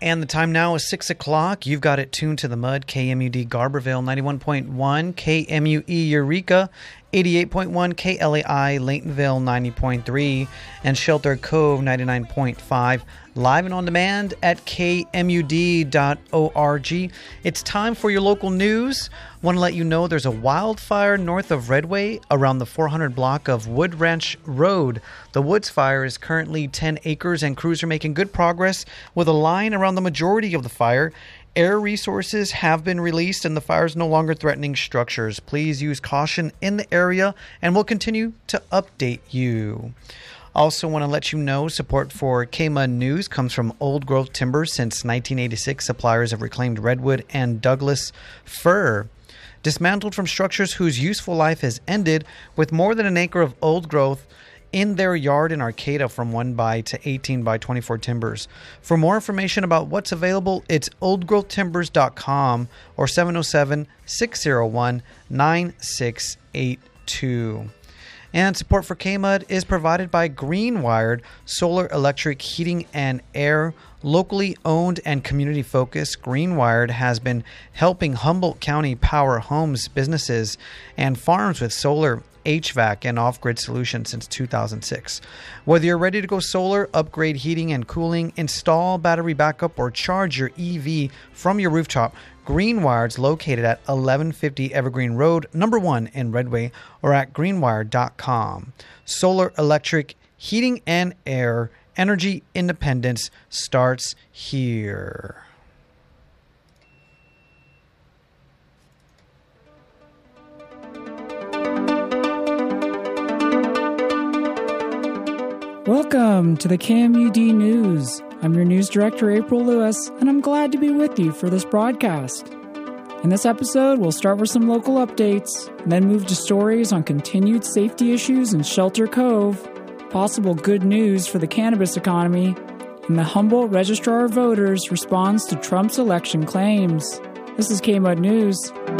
And the time now is 6 o'clock. You've got it tuned to the mud. KMUD Garberville 91.1, KMUE Eureka 88.1, KLAI Laytonville 90.3, and Shelter Cove 99.5. Live and on demand at kmud.org. It's time for your local news. Want to let you know there's a wildfire north of Redway around the 400 block of Wood Ranch Road. The Woods fire is currently 10 acres and crews are making good progress with a line around the majority of the fire. Air resources have been released and the fire is no longer threatening structures. Please use caution in the area and we'll continue to update you. Also want to let you know support for KMUD News comes from Old Growth Timber. Since 1986, suppliers of reclaimed redwood and Douglas fir. Dismantled from structures whose useful life has ended, with more than an acre of old growth in their yard in Arcata from 1 by to 18 by 24 timbers. For more information about what's available, it's oldgrowthtimbers.com or 707-601-9682. And support for KMUD is provided by Greenwired Solar Electric Heating and Air. Locally owned and community focused, Greenwired has been helping Humboldt County power homes, businesses, and farms with solar, HVAC, and off-grid solutions since 2006. Whether you're ready to go solar, upgrade heating and cooling, install battery backup, or charge your EV from your rooftop, Greenwired's located at 1150 Evergreen Road, number 1 in Redway, or at greenwired.com. Solar, electric, heating, and air. Energy independence starts here. Welcome to the KMUD News. I'm your news director, April Lewis, and I'm glad to be with you for this broadcast. In this episode, we'll start with some local updates, and then move to stories on continued safety issues in Shelter Cove, possible good news for the cannabis economy, and the Humboldt Registrar of Voters responds to Trump's election claims. This is KMUD News.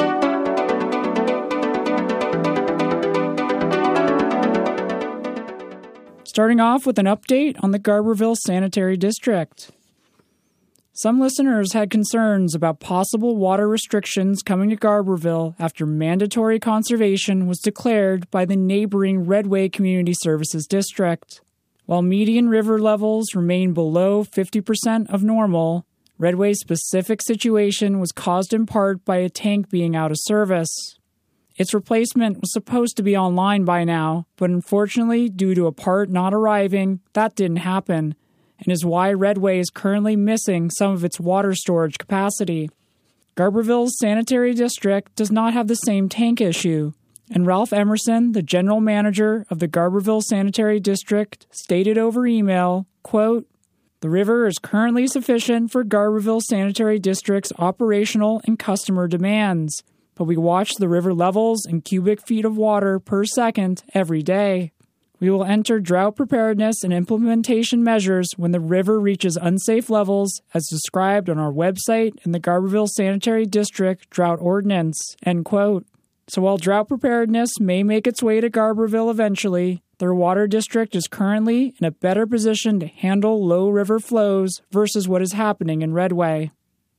Starting off with an update on the Garberville Sanitary District. Some listeners had concerns about possible water restrictions coming to Garberville after mandatory conservation was declared by the neighboring Redway Community Services District. While median river levels remain below 50% of normal, Redway's specific situation was caused in part by a tank being out of service. Its replacement was supposed to be online by now, but unfortunately, due to a part not arriving, that didn't happen, and is why Redway is currently missing some of its water storage capacity. Garberville's sanitary district does not have the same tank issue, and Ralph Emerson, the general manager of the Garberville Sanitary District, stated over email, quote, "The river is currently sufficient for Garberville Sanitary District's operational and customer demands, but we watch the river levels and cubic feet of water per second every day. We will enter drought preparedness and implementation measures when the river reaches unsafe levels as described on our website in the Garberville Sanitary District Drought Ordinance," end quote. So while drought preparedness may make its way to Garberville eventually, their water district is currently in a better position to handle low river flows versus what is happening in Redway.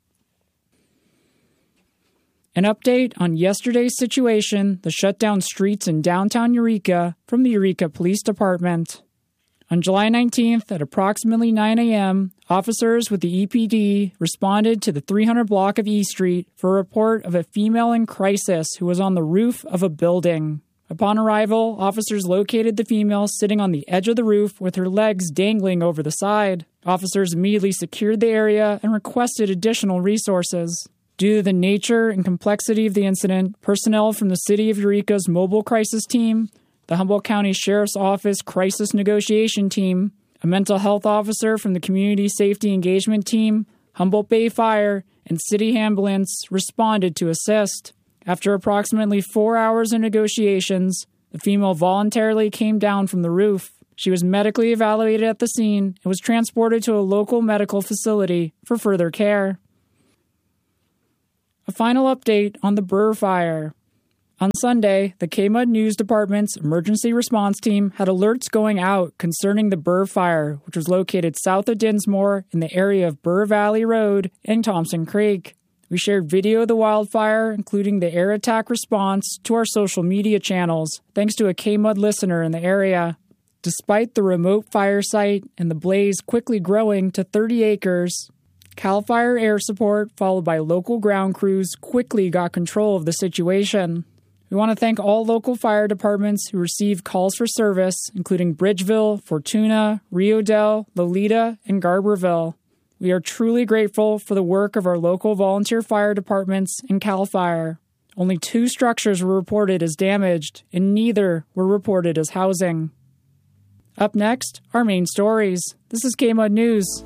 An update on yesterday's situation that shut down streets in downtown Eureka from the Eureka Police Department. On July 19th at approximately 9 a.m., officers with the EPD responded to the 300 block of E Street for a report of a female in crisis who was on the roof of a building. Upon arrival, officers located the female sitting on the edge of the roof with her legs dangling over the side. Officers immediately secured the area and requested additional resources. Due to the nature and complexity of the incident, personnel from the City of Eureka's Mobile Crisis Team, the Humboldt County Sheriff's Office Crisis Negotiation Team, a mental health officer from the Community Safety Engagement Team, Humboldt Bay Fire, and City Ambulance responded to assist. After approximately 4 hours of negotiations, the female voluntarily came down from the roof. She was medically evaluated at the scene and was transported to a local medical facility for further care. A final update on the Burr Fire. On Sunday, the KMUD News Department's emergency response team had alerts going out concerning the Burr Fire, which was located south of Dinsmore in the area of Burr Valley Road and Thompson Creek. We shared video of the wildfire, including the air attack response, to our social media channels, thanks to a KMUD listener in the area. Despite the remote fire site and the blaze quickly growing to 30 acres, CAL FIRE air support, followed by local ground crews, quickly got control of the situation. We want to thank all local fire departments who received calls for service, including Bridgeville, Fortuna, Rio Dell, Lolita, and Garberville. We are truly grateful for the work of our local volunteer fire departments and CAL FIRE. Only 2 structures were reported as damaged, and neither were reported as housing. Up next, our main stories. This is KMUD News.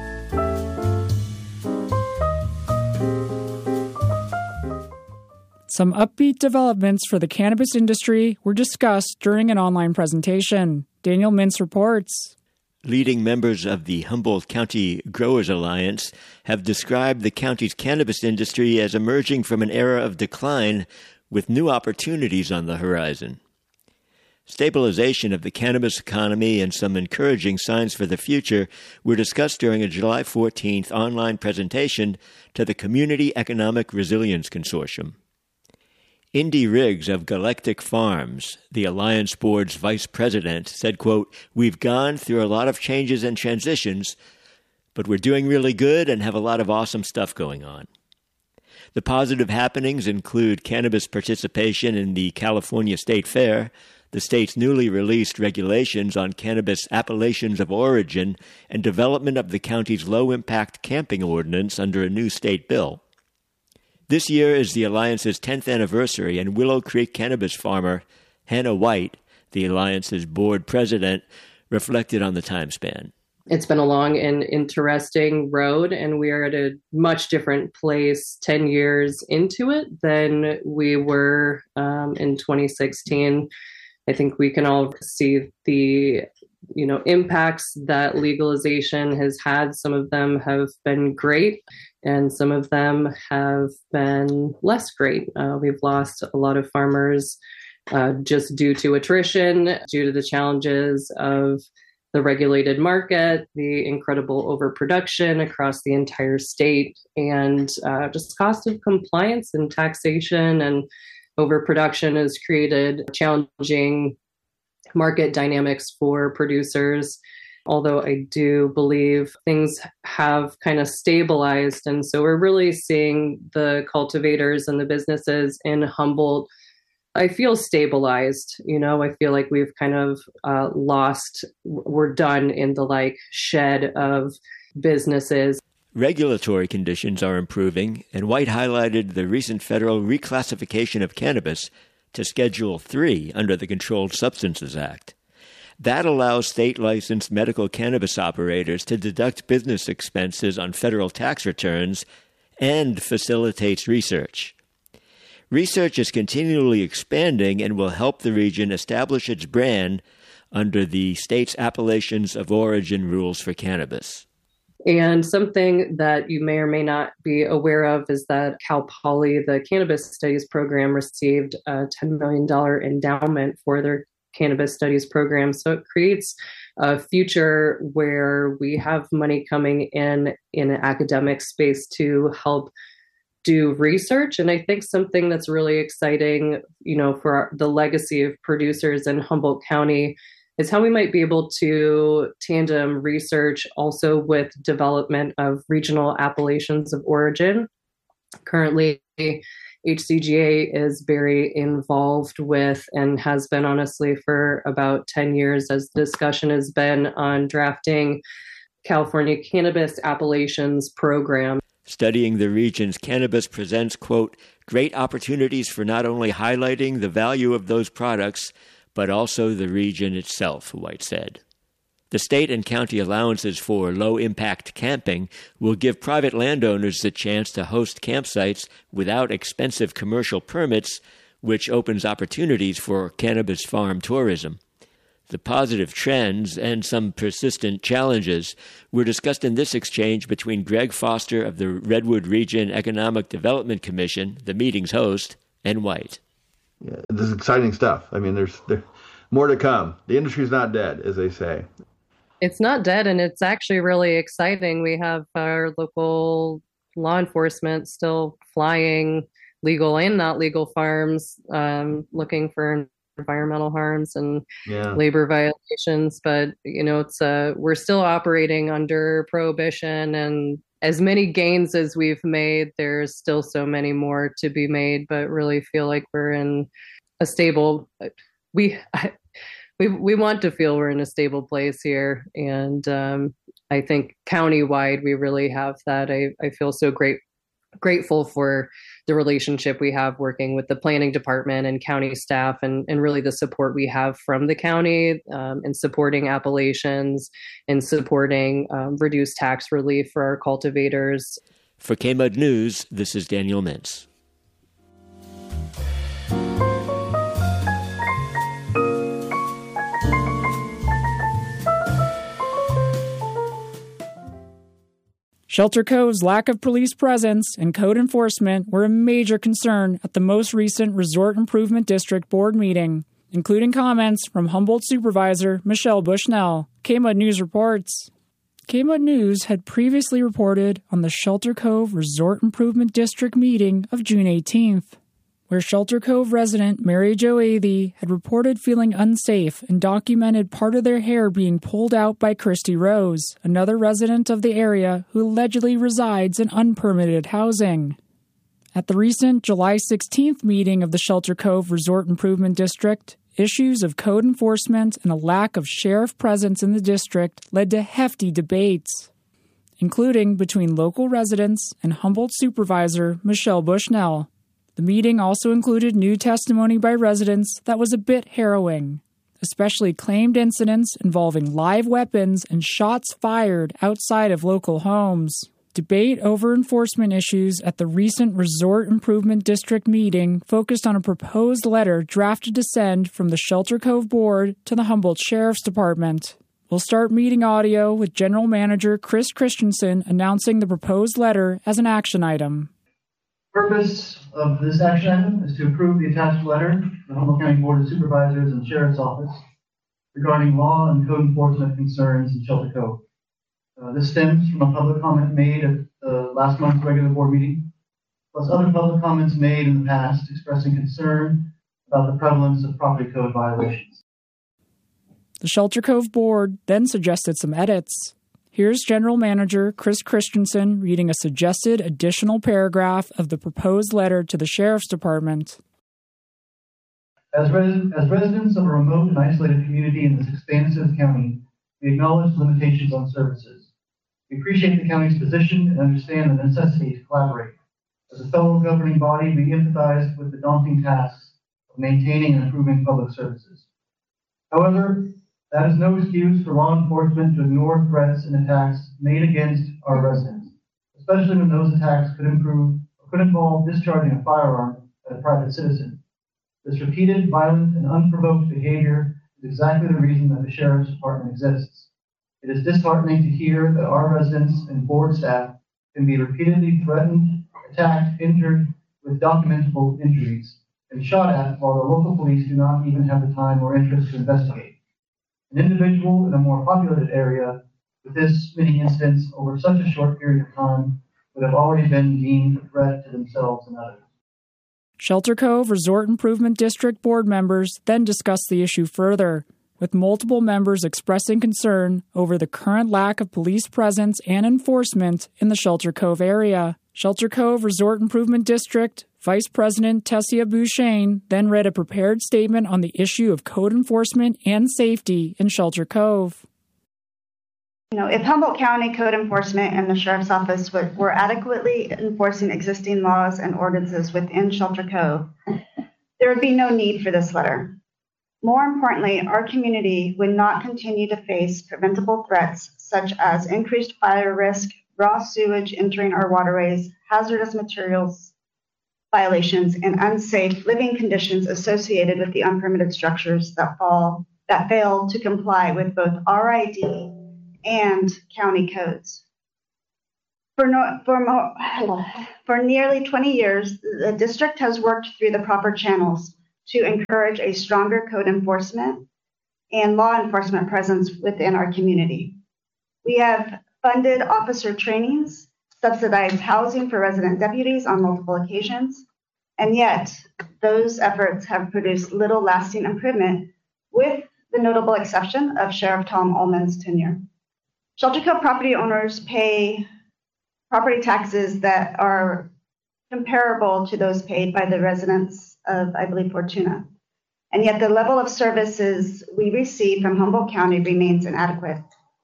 Some upbeat developments for the cannabis industry were discussed during an online presentation. Daniel Mintz reports. Leading members of the Humboldt County Growers Alliance have described the county's cannabis industry as emerging from an era of decline with new opportunities on the horizon. Stabilization of the cannabis economy and some encouraging signs for the future were discussed during a July 14th online presentation to the Community Economic Resilience Consortium. Indy Riggs of Galactic Farms, the Alliance Board's vice president, said, quote, "We've gone through a lot of changes and transitions, but we're doing really good and have a lot of awesome stuff going on." The positive happenings include cannabis participation in the California State Fair, the state's newly released regulations on cannabis appellations of origin, and development of the county's low-impact camping ordinance under a new state bill. This year is the Alliance's 10th anniversary, and Willow Creek cannabis farmer Hannah White, the Alliance's board president, reflected on the time span. It's been a long and interesting road, and we are at a much different place 10 years into it than we were in 2016. I think we can all see the impacts that legalization has had. Some of them have been great, and some of them have been less great. We've lost a lot of farmers just due to attrition, due to the challenges of the regulated market, the incredible overproduction across the entire state, and just cost of compliance and taxation and overproduction has created challenging market dynamics for producers. Although I do believe things have kind of stabilized. And so we're really seeing the cultivators and the businesses in Humboldt, I feel stabilized. I feel like we've kind of we're done in the shed of businesses. Regulatory conditions are improving, and White highlighted the recent federal reclassification of cannabis to Schedule III under the Controlled Substances Act. That allows state-licensed medical cannabis operators to deduct business expenses on federal tax returns and facilitates research. Research is continually expanding and will help the region establish its brand under the state's appellations of origin rules for cannabis. And something that you may or may not be aware of is that Cal Poly, the Cannabis Studies program, received a $10 million endowment for their Cannabis Studies program. So it creates a future where we have money coming in an academic space to help do research. And I think something that's really exciting, for the legacy of producers in Humboldt County is how we might be able to tandem research also with development of regional appellations of origin. Currently, HCGA is very involved with, and has been honestly for about 10 years, as the discussion has been on drafting California Cannabis Appellations Program. Studying the region's cannabis presents, quote, "great opportunities for not only highlighting the value of those products, but also the region itself," White said. The state and county allowances for low-impact camping will give private landowners the chance to host campsites without expensive commercial permits, which opens opportunities for cannabis farm tourism. The positive trends and some persistent challenges were discussed in this exchange between Greg Foster of the Redwood Region Economic Development Commission, the meeting's host, and White. Yeah, this is exciting stuff. I mean, there's more to come. The industry's not dead, as they say. It's not dead, and it's actually really exciting. We have our local law enforcement still flying legal and not legal farms, looking for environmental harms and Yeah. labor violations. But it's we're still operating under prohibition, and as many gains as we've made, there's still so many more to be made. But really feel like we're in a stable. We we want to feel we're in a stable place here, and I think countywide we really have that. I feel so grateful for the relationship we have working with the planning department and county staff, and really the support we have from the county in supporting appellations and supporting reduced tax relief for our cultivators. For KMUD News, this is Daniel Mintz. Shelter Cove's lack of police presence and code enforcement were a major concern at the most recent Resort Improvement District Board meeting, including comments from Humboldt Supervisor Michelle Bushnell. KMUD News reports. KMUD News had previously reported on the Shelter Cove Resort Improvement District meeting of June 18th, where Shelter Cove resident Mary Jo Athey had reported feeling unsafe and documented part of their hair being pulled out by Christy Rose, another resident of the area who allegedly resides in unpermitted housing. At the recent July 16th meeting of the Shelter Cove Resort Improvement District, issues of code enforcement and a lack of sheriff presence in the district led to hefty debates, including between local residents and Humboldt Supervisor Michelle Bushnell. The meeting also included new testimony by residents that was a bit harrowing, especially claimed incidents involving live weapons and shots fired outside of local homes. Debate over enforcement issues at the recent Resort Improvement District meeting focused on a proposed letter drafted to send from the Shelter Cove Board to the Humboldt Sheriff's Department. We'll start meeting audio with General Manager Chris Christensen announcing the proposed letter as an action item. Purpose of this action item is to approve the attached letter to the Humboldt County Board of Supervisors and Sheriff's Office regarding law and code enforcement concerns in Shelter Cove. This stems from a public comment made at last month's regular board meeting, plus other public comments made in the past expressing concern about the prevalence of property code violations. The Shelter Cove Board then suggested some edits. Here's General Manager Chris Christensen reading a suggested additional paragraph of the proposed letter to the Sheriff's Department. As residents of a remote and isolated community in this expansive county, we acknowledge the limitations on services. We appreciate the county's position and understand the necessity to collaborate. As a fellow governing body, we empathize with the daunting tasks of maintaining and improving public services. However, that is no excuse for law enforcement to ignore threats and attacks made against our residents, especially when those attacks could involve discharging a firearm at a private citizen. This repeated, violent, and unprovoked behavior is exactly the reason that the Sheriff's Department exists. It is disheartening to hear that our residents and board staff can be repeatedly threatened, attacked, injured with documentable injuries, and shot at while the local police do not even have the time or interest to investigate. An individual in a more populated area with this many incidents over such a short period of time would have already been deemed a threat to themselves and others. Shelter Cove Resort Improvement District board members then discussed the issue further, with multiple members expressing concern over the current lack of police presence and enforcement in the Shelter Cove area. Shelter Cove Resort Improvement District Vice President Tessia Bouchain then read a prepared statement on the issue of code enforcement and safety in Shelter Cove. If Humboldt County Code Enforcement and the Sheriff's Office were adequately enforcing existing laws and ordinances within Shelter Cove, there would be no need for this letter. More importantly, our community would not continue to face preventable threats such as increased fire risk, raw sewage entering our waterways, hazardous materials violations, and unsafe living conditions associated with the unpermitted structures that fail to comply with both RID and county codes. For nearly 20 years, the district has worked through the proper channels to encourage a stronger code enforcement and law enforcement presence within our community. We have funded officer trainings, subsidized housing for resident deputies on multiple occasions, and yet those efforts have produced little lasting improvement, with the notable exception of Sheriff Tom Ullman's tenure. Shelter Cove property owners pay property taxes that are comparable to those paid by the residents of, I believe, Fortuna. And yet the level of services we receive from Humboldt County remains inadequate.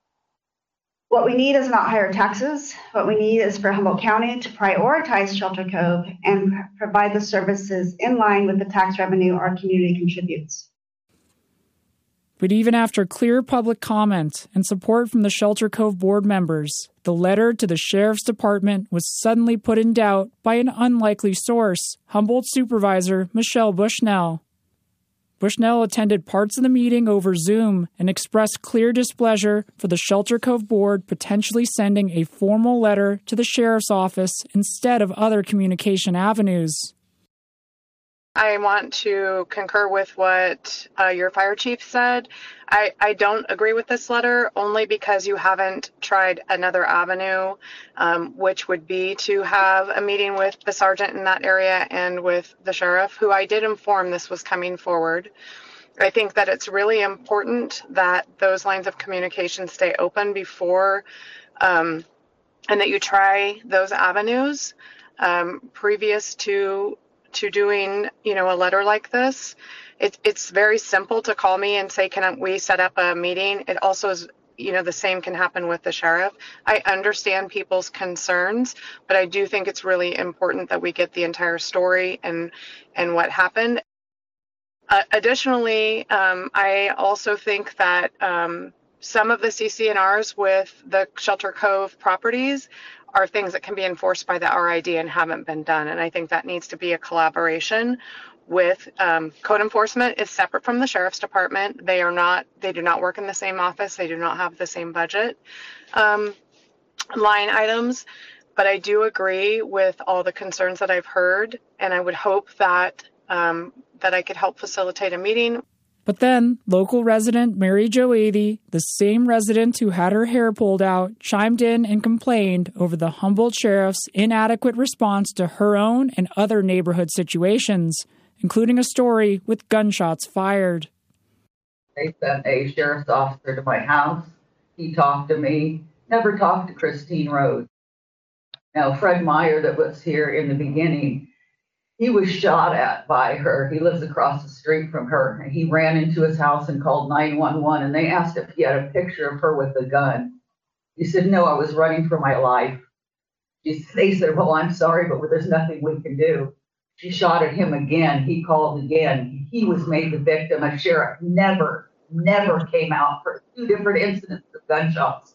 What we need is not higher taxes. What we need is for Humboldt County to prioritize Shelter Cove and provide the services in line with the tax revenue our community contributes. But even after clear public comment and support from the Shelter Cove board members, the letter to the Sheriff's Department was suddenly put in doubt by an unlikely source, Humboldt Supervisor Michelle Bushnell. Bushnell attended parts of the meeting over Zoom and expressed clear displeasure for the Shelter Cove board potentially sending a formal letter to the Sheriff's office instead of other communication avenues. I want to concur with what your fire chief said. I don't agree with this letter only because you haven't tried another avenue, which would be to have a meeting with the sergeant in that area and with the sheriff, who I did inform this was coming forward. I think that it's really important that those lines of communication stay open before, and that you try those avenues previous to doing, a letter like this. It's very simple to call me and say, can we set up a meeting? It also is, the same can happen with the sheriff. I understand people's concerns, but I do think it's really important that we get the entire story and what happened. Additionally, I also think that some of the CC&Rs with the Shelter Cove properties are things that can be enforced by the RID and haven't been done. And I think that needs to be a collaboration with code enforcement. Is separate from the Sheriff's Department. They do not work in the same office. They do not have the same budget line items. But I do agree with all the concerns that I've heard, and I would hope that that I could help facilitate a meeting. But then, local resident Mary Jo Avey, the same resident who had her hair pulled out, chimed in and complained over the Humboldt Sheriff's inadequate response to her own and other neighborhood situations, including a story with gunshots fired. They sent a sheriff's officer to my house. He talked to me, never talked to Christine Rhodes. Now, Fred Meyer, that was here in the beginning, he was shot at by her. He lives across the street from her. And he ran into his house and called 911, and they asked if he had a picture of her with a gun. He said, no, I was running for my life. They said, well, I'm sorry, but there's nothing we can do. She shot at him again. He called again. He was made the victim. A sheriff never came out for 2 different incidents of gunshots.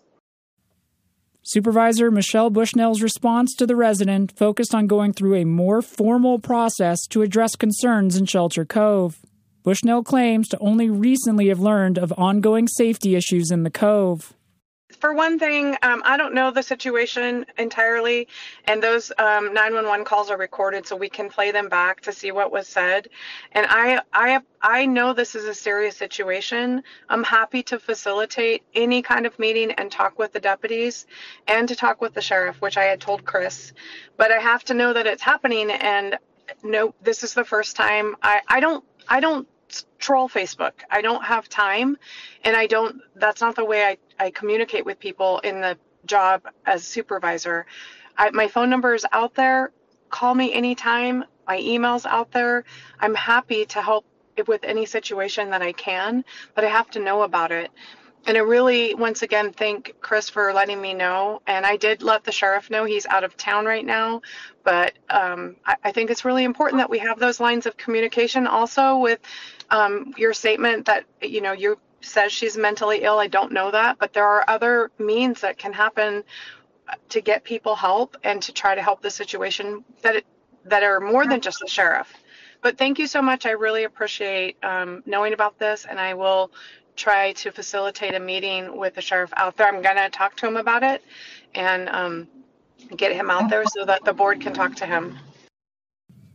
Supervisor Michelle Bushnell's response to the resident focused on going through a more formal process to address concerns in Shelter Cove. Bushnell claims to only recently have learned of ongoing safety issues in the Cove. For one thing, I don't know the situation entirely, and those 911 calls are recorded so we can play them back to see what was said. And I know this is a serious situation. I'm happy to facilitate any kind of meeting and talk with the deputies and to talk with the sheriff, which I had told Chris. But I have to know that it's happening, and no, this is the first time. I don't troll Facebook. I don't have time, and that's not the way I communicate with people in the job as supervisor. My phone number is out there. Call me anytime. My email's out there. I'm happy to help with any situation that I can, but I have to know about it. And I really, once again, thank Chris for letting me know. And I did let the sheriff know. He's out of town right now. But I think it's really important that we have those lines of communication. Also with your statement that, you says she's mentally ill. I don't know that. But there are other means that can happen to get people help and to try to help the situation that are more than just the sheriff. But thank you so much. I really appreciate knowing about this. And I will try to facilitate a meeting with the sheriff out there. I'm going to talk to him about it and get him out there so that the board can talk to him.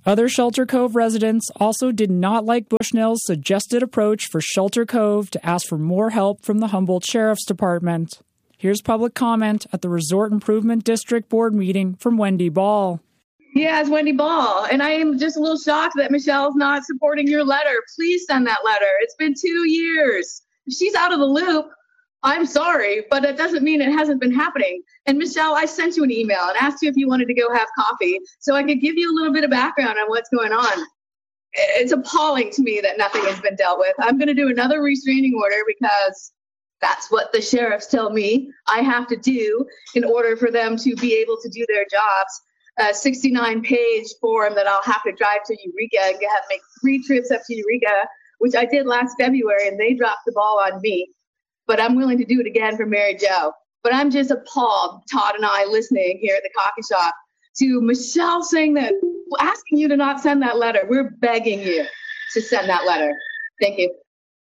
Other Shelter Cove residents also did not like Bushnell's suggested approach for Shelter Cove to ask for more help from the Humboldt Sheriff's Department. Here's public comment at the Resort Improvement District Board meeting from Wendy Ball. Yeah, it's Wendy Ball, and I am just a little shocked that Michelle's not supporting your letter. Please send that letter. It's been 2 years. If she's out of the loop, I'm sorry, but that doesn't mean it hasn't been happening. And Michelle, I sent you an email and asked you if you wanted to go have coffee so I could give you a little bit of background on what's going on. It's appalling to me that nothing has been dealt with. I'm going to do another restraining order because that's what the sheriffs tell me I have to do in order for them to be able to do their jobs. A 69-page form that I'll have to drive to Eureka and make 3 trips up to Eureka, which I did last February, and they dropped the ball on me. But I'm willing to do it again for Mary Jo. But I'm just appalled, Todd and I listening here at the coffee shop, to Michelle saying that, asking you to not send that letter. We're begging you to send that letter. Thank you.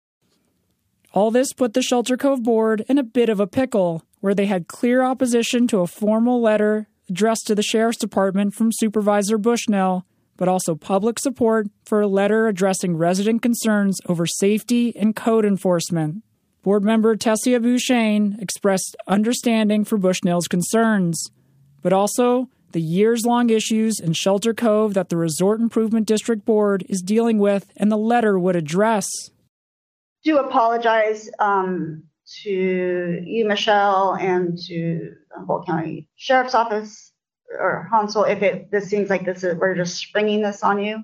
All this put the Shelter Cove Board in a bit of a pickle, where they had clear opposition to a formal letter addressed to the Sheriff's Department from Supervisor Bushnell, but also public support for a letter addressing resident concerns over safety and code enforcement. Board member Tessia Bouchain expressed understanding for Bushnell's concerns, but also the years-long issues in Shelter Cove that the Resort Improvement District Board is dealing with and the letter would address. Do apologize to you, Michelle, and to Humboldt County Sheriff's Office or Hansel if this seems like we're just springing this on you.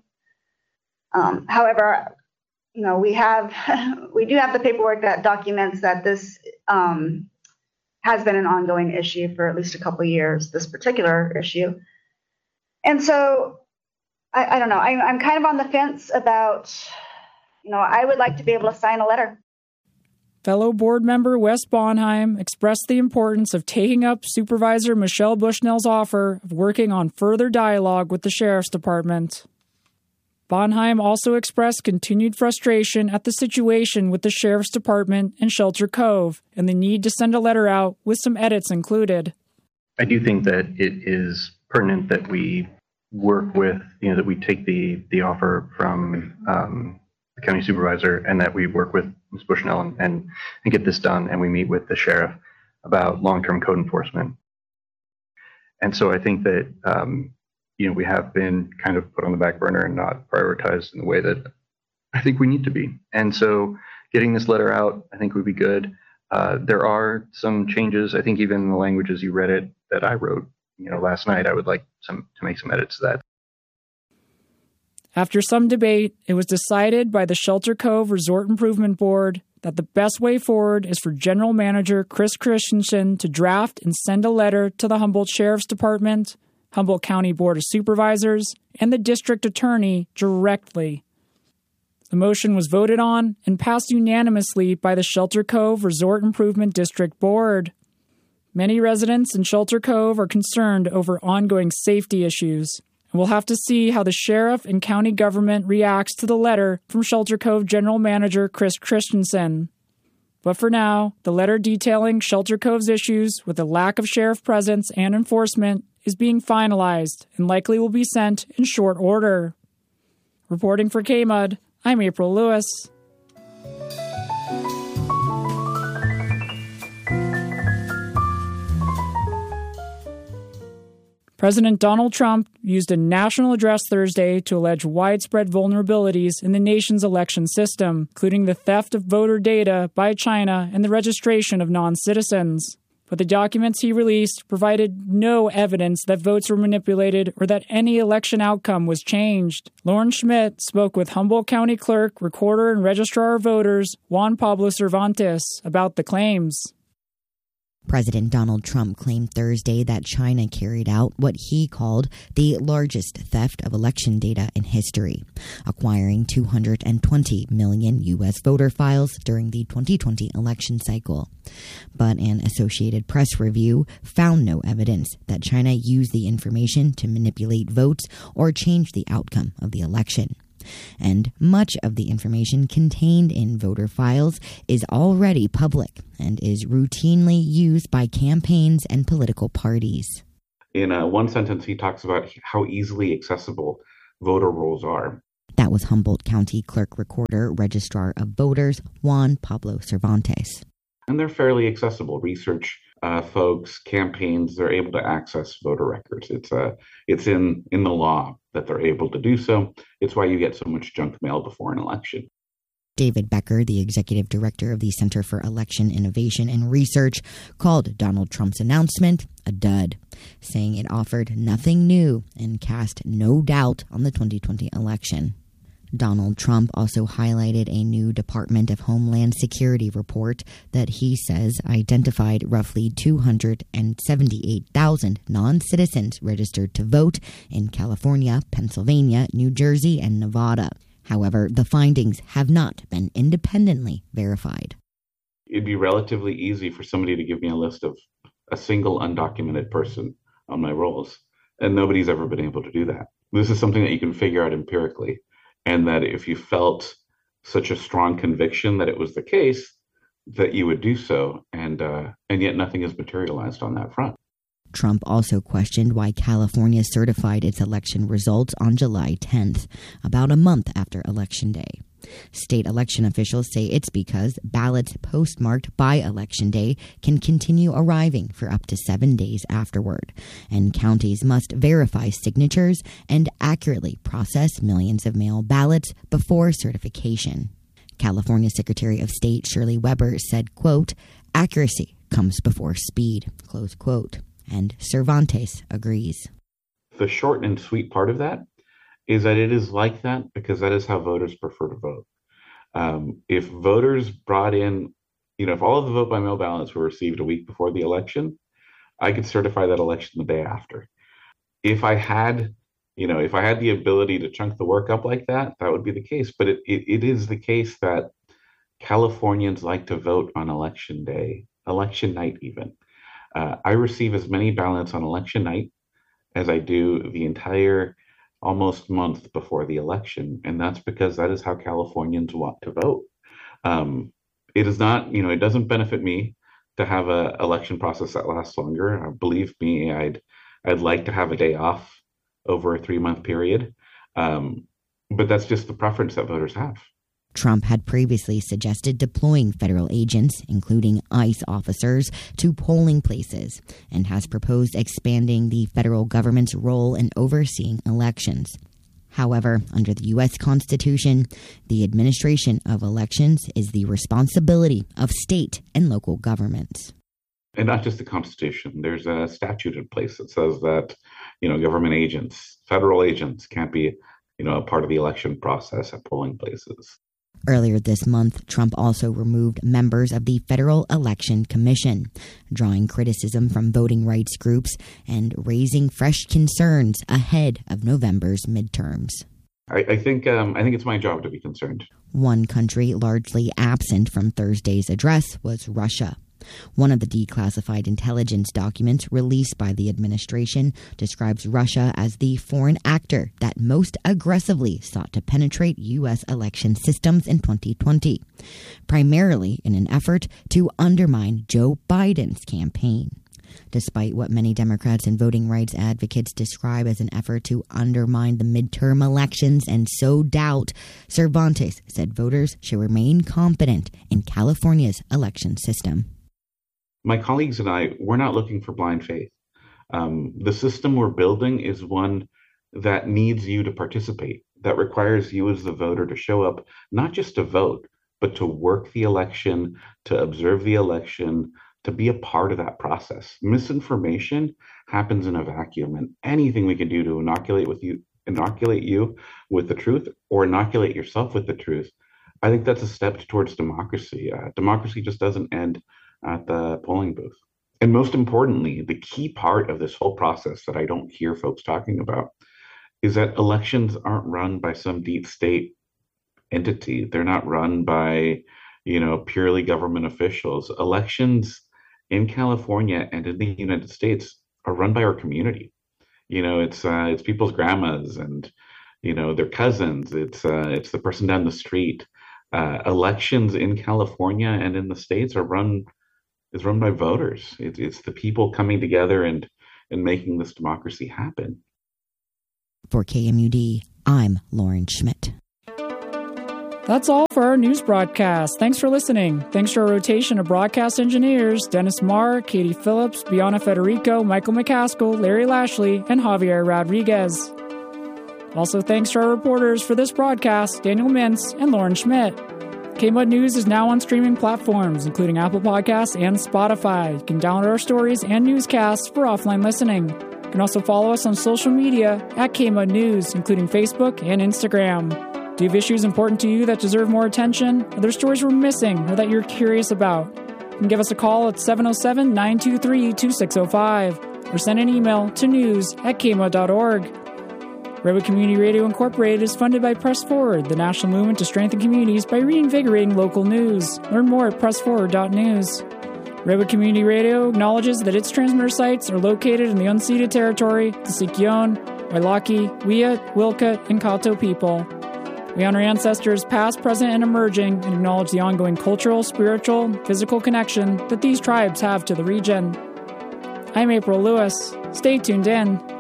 However, we do have the paperwork that documents that this has been an ongoing issue for at least a couple of years, this particular issue. And so I don't know. I'm kind of on the fence about, I would like to be able to sign a letter. Fellow board member Wes Bonheim expressed the importance of taking up Supervisor Michelle Bushnell's offer of working on further dialogue with the Sheriff's Department. Bonheim also expressed continued frustration at the situation with the Sheriff's Department and Shelter Cove and the need to send a letter out with some edits included. I do think that it is pertinent that we work with, that we take the offer from the county supervisor and that we work with Ms. Bushnell and get this done, and we meet with the sheriff about long-term code enforcement. And so I think that we have been kind of put on the back burner and not prioritized in the way that I think we need to be. And so getting this letter out, I think would be good. There are some changes, I think even in the language as you read it, that I wrote, last night. I would like to make some edits to that. After some debate, it was decided by the Shelter Cove Resort Improvement Board that the best way forward is for General Manager Chris Christensen to draft and send a letter to the Humboldt Sheriff's Department, Humboldt County Board of Supervisors, and the District Attorney directly. The motion was voted on and passed unanimously by the Shelter Cove Resort Improvement District Board. Many residents in Shelter Cove are concerned over ongoing safety issues, and we'll have to see how the sheriff and county government reacts to the letter from Shelter Cove General Manager Chris Christensen. But for now, the letter detailing Shelter Cove's issues with a lack of sheriff presence and enforcement is being finalized and likely will be sent in short order. Reporting for KMUD, I'm April Lewis. President Donald Trump used a national address Thursday to allege widespread vulnerabilities in the nation's election system, including the theft of voter data by China and the registration of non-citizens. But the documents he released provided no evidence that votes were manipulated or that any election outcome was changed. Lauren Schmidt spoke with Humboldt County Clerk, Recorder, and Registrar of Voters Juan Pablo Cervantes about the claims. President Donald Trump claimed Thursday that China carried out what he called the largest theft of election data in history, acquiring 220 million U.S. voter files during the 2020 election cycle. But an Associated Press review found no evidence that China used the information to manipulate votes or change the outcome of the election. And much of the information contained in voter files is already public and is routinely used by campaigns and political parties. In one sentence, he talks about how easily accessible voter rolls are. That was Humboldt County Clerk Recorder Registrar of Voters Juan Pablo Cervantes. And they're fairly accessible. Research folks, campaigns, they're able to access voter records. It's in the law that they're able to do so. It's why you get so much junk mail before an election. David Becker, the executive director of the Center for Election Innovation and Research, called Donald Trump's announcement a dud, saying it offered nothing new and cast no doubt on the 2020 election. Donald Trump also highlighted a new Department of Homeland Security report that he says identified roughly 278,000 non-citizens registered to vote in California, Pennsylvania, New Jersey, and Nevada. However, the findings have not been independently verified. It'd be relatively easy for somebody to give me a list of a single undocumented person on my rolls, and nobody's ever been able to do that. This is something that you can figure out empirically, and that if you felt such a strong conviction that it was the case, that you would do so, and yet nothing has materialized on that front. Trump also questioned why California certified its election results on July 10th, about a month after Election Day. State election officials say it's because ballots postmarked by Election Day can continue arriving for up to 7 days afterward, and counties must verify signatures and accurately process millions of mail ballots before certification. California Secretary of State Shirley Weber said, quote, "Accuracy comes before speed," close quote. And Cervantes agrees. The short and sweet part of that is that it is like that because that is how voters prefer to vote. If voters brought in, if all of the vote by mail ballots were received a week before the election, I could certify that election the day after. If I had the ability to chunk the work up like that, that would be the case. But it is the case that Californians like to vote on election day, election night even. I receive as many ballots on election night as I do the entire almost month before the election. And that's because that is how Californians want to vote. It is not, it doesn't benefit me to have an election process that lasts longer. Believe me, I'd like to have a day off over a 3-month period. But that's just the preference that voters have. Trump had previously suggested deploying federal agents, including ICE officers, to polling places, and has proposed expanding the federal government's role in overseeing elections. However, under the U.S. Constitution, the administration of elections is the responsibility of state and local governments. And not just the Constitution. There's a statute in place that says that, government agents, federal agents can't be, a part of the election process at polling places. Earlier this month, Trump also removed members of the Federal Election Commission, drawing criticism from voting rights groups and raising fresh concerns ahead of November's midterms. I think it's my job to be concerned. One country largely absent from Thursday's address was Russia. One of the declassified intelligence documents released by the administration describes Russia as the foreign actor that most aggressively sought to penetrate U.S. election systems in 2020, primarily in an effort to undermine Joe Biden's campaign. Despite what many Democrats and voting rights advocates describe as an effort to undermine the midterm elections and sow doubt, Cervantes said voters should remain confident in California's election system. My colleagues and I, we're not looking for blind faith. The system we're building is one that needs you to participate, that requires you as the voter to show up, not just to vote, but to work the election, to observe the election, to be a part of that process. Misinformation happens in a vacuum, and anything we can do to inoculate you with the truth, or inoculate yourself with the truth, I think that's a step towards democracy. Democracy just doesn't end at the polling booth. And most importantly, the key part of this whole process that I don't hear folks talking about is that elections aren't run by some deep state entity. They're not run by, purely government officials. Elections in California and in the United States are run by our community. It's people's grandmas and, their cousins. It's the person down the street. Elections in California and in the States is run by voters. It's the people coming together and making this democracy happen. For KMUD, I'm Lauren Schmidt. That's all for our news broadcast. Thanks for listening. Thanks to our rotation of broadcast engineers, Dennis Marr, Katie Phillips, Bianna Federico, Michael McCaskill, Larry Lashley, and Javier Rodriguez. Also thanks to our reporters for this broadcast, Daniel Mintz and Lauren Schmidt. KMUD News is now on streaming platforms, including Apple Podcasts and Spotify. You can download our stories and newscasts for offline listening. You can also follow us on social media at KMUD News, including Facebook and Instagram. Do you have issues important to you that deserve more attention? Are there stories we're missing or that you're curious about? You can give us a call at 707-923-2605 or send an email to news@kmud.org. Redwood Community Radio Incorporated is funded by Press Forward, the national movement to strengthen communities by reinvigorating local news. Learn more at pressforward.news. Redwood Community Radio acknowledges that its transmitter sites are located in the unceded territory, the Sikyona, Wailaki, Wiyut, Wilkut, and Kato people. We honor ancestors past, present, and emerging, and acknowledge the ongoing cultural, spiritual, and physical connection that these tribes have to the region. I'm April Lewis. Stay tuned in.